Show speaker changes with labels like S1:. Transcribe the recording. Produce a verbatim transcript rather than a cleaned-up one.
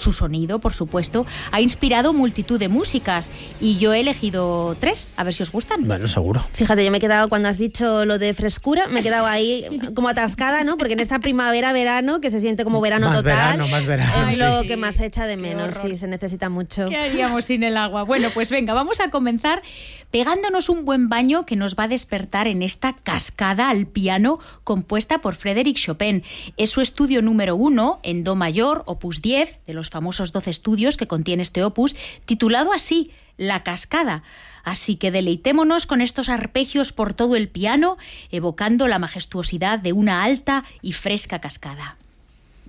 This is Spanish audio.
S1: su sonido, por supuesto, ha inspirado multitud de músicas y yo he elegido tres, a ver si os gustan.
S2: Bueno, seguro.
S3: Fíjate, yo me he quedado, cuando has dicho lo de frescura, me he quedado ahí como atascada, ¿no? Porque en esta primavera, verano, que se siente como verano
S2: más
S3: total,
S2: verano, más verano,
S3: es
S2: sí.
S3: lo
S1: Sí.
S3: que más echa de
S1: Qué
S3: menos,
S1: horror.
S3: sí, se necesita mucho.
S1: ¿Qué haríamos sin el agua? Bueno, pues venga, vamos a comenzar pegándonos un buen baño que nos va a despertar en esta cascada al piano compuesta por Frédéric Chopin. Es su estudio número uno en do mayor, opus diez, de los famosos doce estudios que contiene este opus, titulado así, La Cascada. Así que deleitémonos con estos arpegios por todo el piano, evocando la majestuosidad de una alta y fresca cascada.